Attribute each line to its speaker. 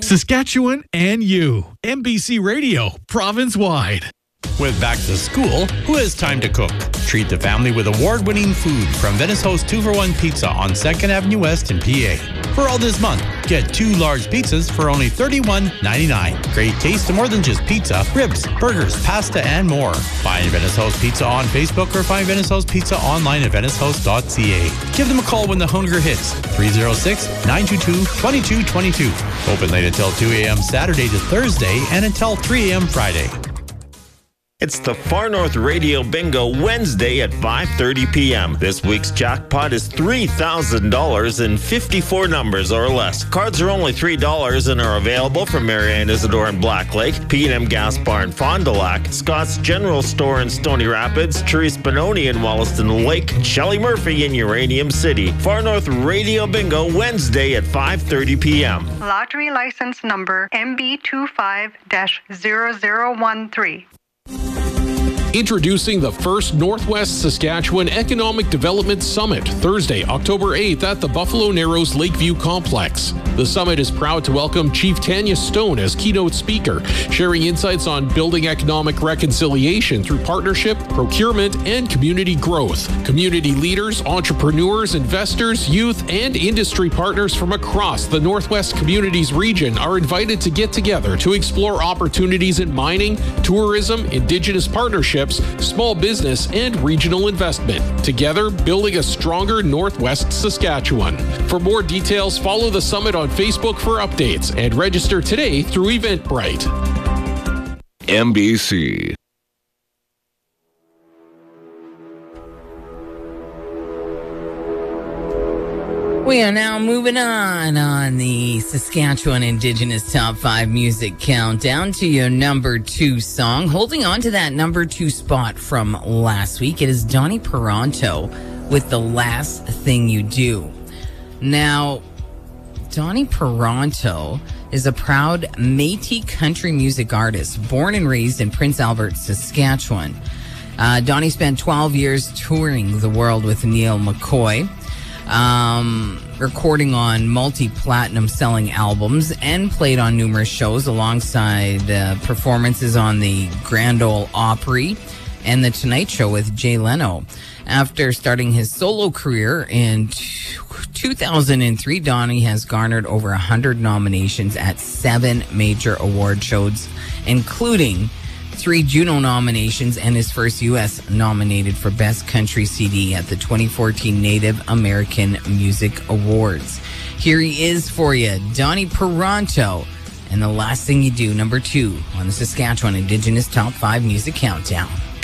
Speaker 1: Saskatchewan and you. MBC Radio, province-wide.
Speaker 2: With Back to School, who has time to cook? Treat the family with award-winning food from Venice Host 2-for-1 Pizza on 2nd Avenue West in PA. For all this month, get 2 large pizzas for only $31.99. Great taste of more than just pizza, ribs, burgers, pasta, and more. Find Venice Host Pizza on Facebook or find Venice Host Pizza online at venicehost.ca. Give them a call when the hunger hits. 306-922-2222. Open late until 2 a.m. Saturday to Thursday and until 3 a.m. Friday.
Speaker 3: It's the Far North Radio Bingo Wednesday at 5:30 p.m. This week's jackpot is $3,000 in 54 numbers or less. Cards are only $3 and are available from Marianne Isidore in Black Lake, P&M Gas Bar in Fond du Lac, Scott's General Store in Stony Rapids, Therese Benoni in Wollaston Lake, Shelley Murphy in Uranium City. Far North Radio Bingo Wednesday at 5:30 p.m.
Speaker 4: Lottery license number MB25-0013.
Speaker 5: Introducing the first Northwest Saskatchewan Economic Development Summit, Thursday, October 8th at the Buffalo Narrows Lakeview Complex. The summit is proud to welcome Chief Tanya Stone as keynote speaker, sharing insights on building economic reconciliation through partnership, procurement, and community growth. Community leaders, entrepreneurs, investors, youth, and industry partners from across the Northwest Communities region are invited to get together to explore opportunities in mining, tourism, Indigenous partnerships, small business, and regional investment. Together, building a stronger Northwest Saskatchewan. For more details, follow the summit on Facebook for updates and register today through Eventbrite.
Speaker 6: MBC.
Speaker 7: We are now moving on the Saskatchewan Indigenous Top 5 Music Countdown to your number 2 song. Holding on to that number 2 spot from last week, it is Donnie Peranto with The Last Thing You Do. Now, Donnie Peranto is a proud Métis country music artist born and raised in Prince Albert, Saskatchewan. Donnie spent 12 years touring the world with Neil McCoy. Recording on multi-platinum selling albums and played on numerous shows alongside performances on the Grand Ole Opry and The Tonight Show with Jay Leno. After starting his solo career in 2003, Donnie has garnered over 100 nominations at 7 major award shows, including 3 Juno nominations and his first U.S. nominated for Best Country CD at the 2014 Native American Music Awards. Here he is for you, Donnie Peranto, and The Last Thing You Do, number 2 on the Saskatchewan Indigenous Top 5 Music Countdown.